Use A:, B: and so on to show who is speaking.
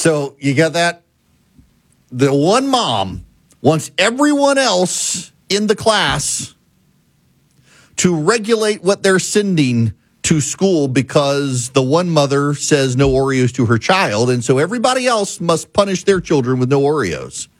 A: So you got that? The one mom wants everyone else in the class to regulate what they're sending to school because the one mother says no Oreos to her child, and so everybody else must punish their children with no Oreos.